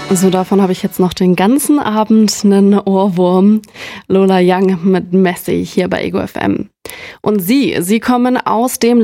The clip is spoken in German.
So, davon habe ich jetzt noch den ganzen Abend einen Ohrwurm. Lola Young mit Messi hier bei Ego FM. Und sie kommen aus dem